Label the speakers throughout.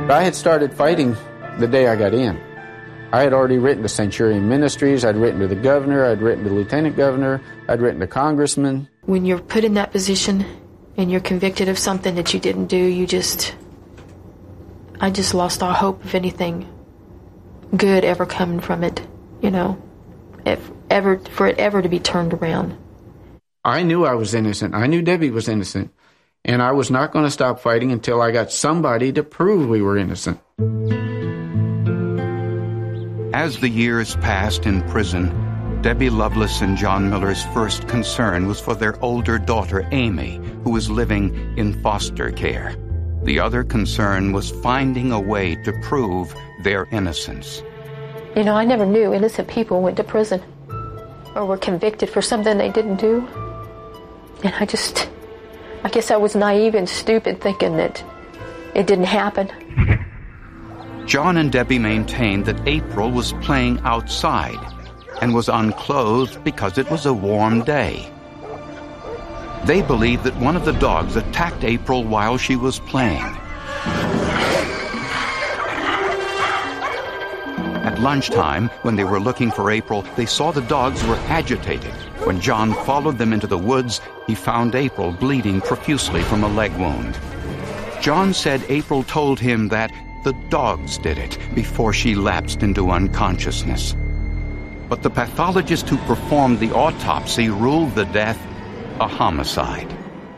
Speaker 1: But I had started fighting the day I got in. I had already written to Centurion Ministries, I'd written to the governor, I'd written to the lieutenant governor, I'd written to congressmen.
Speaker 2: When you're put in that position and you're convicted of something that you didn't do, I just lost all hope of anything good ever coming from it, for it ever to be turned around.
Speaker 1: I knew I was innocent. I knew Debbie was innocent. And I was not going to stop fighting until I got somebody to prove we were innocent.
Speaker 3: As the years passed in prison, Debbie Loveless and John Miller's first concern was for their older daughter, Amy, who was living in foster care. The other concern was finding a way to prove their innocence.
Speaker 2: I never knew innocent people went to prison or were convicted for something they didn't do. And I guess I was naive and stupid thinking that it didn't happen.
Speaker 3: John and Debbie maintained that April was playing outside and was unclothed because it was a warm day. They believed that one of the dogs attacked April while she was playing. At lunchtime, when they were looking for April, they saw the dogs were agitated. When John followed them into the woods, he found April bleeding profusely from a leg wound. John said April told him that the dogs did it before she lapsed into unconsciousness. But the pathologist who performed the autopsy ruled the death a homicide.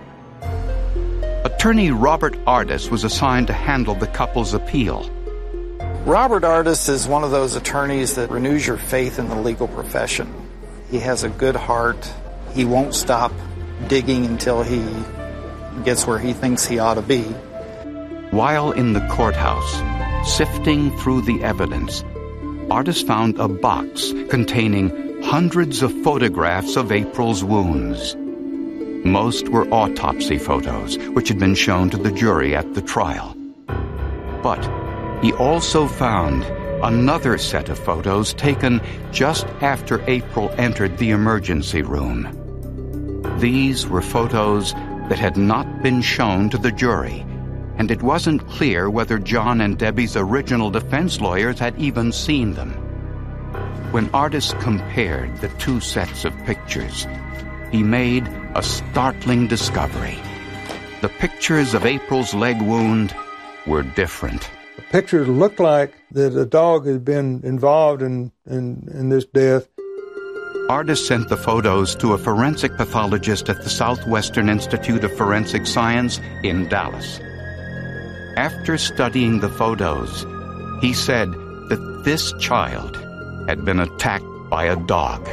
Speaker 3: Attorney Robert Ardis was assigned to handle the couple's appeal.
Speaker 4: Robert Ardis is one of those attorneys that renews your faith in the legal profession. He has a good heart. He won't stop digging until he gets where he thinks he ought to be.
Speaker 3: While in the courthouse, sifting through the evidence, Ardis found a box containing hundreds of photographs of April's wounds. Most were autopsy photos, which had been shown to the jury at the trial. But he also found another set of photos taken just after April entered the emergency room. These were photos that had not been shown to the jury, and it wasn't clear whether John and Debbie's original defense lawyers had even seen them. When Ardis compared the two sets of pictures, he made a startling discovery. The pictures of April's leg wound were different.
Speaker 5: The pictures looked like that a dog had been involved in this death.
Speaker 3: Ardis sent the photos to a forensic pathologist at the Southwestern Institute of Forensic Science in Dallas. After studying the photos, he said that this child had been attacked by a dog.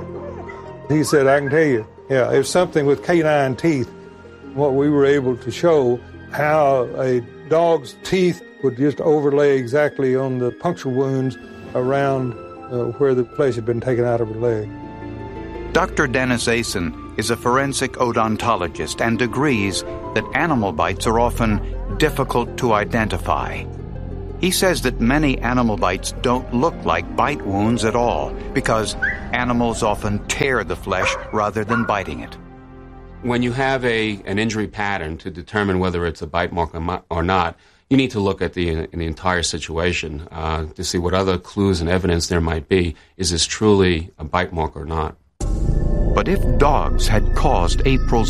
Speaker 5: He said, I can tell you, it was something with canine teeth. What we were able to show, how a dog's teeth would just overlay exactly on the puncture wounds around where the place had been taken out of her leg.
Speaker 3: Dr. Dennis Asen is a forensic odontologist and agrees that animal bites are often difficult to identify. He says that many animal bites don't look like bite wounds at all because animals often tear the flesh rather than biting it.
Speaker 6: When you have an injury pattern to determine whether it's a bite mark or not, you need to look at the entire situation to see what other clues and evidence there might be. Is this truly a bite mark or not?
Speaker 3: But if dogs had caused April's